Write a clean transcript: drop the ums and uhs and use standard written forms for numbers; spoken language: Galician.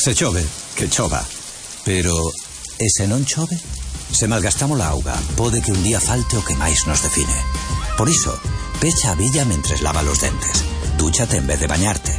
Se chove, que chova. Pero, e se non chove? Se malgastamos a auga, pode que un día falte o que máis nos define. Por iso, pecha a billa mentres lava os dentes. Dúchate en vez de bañarte.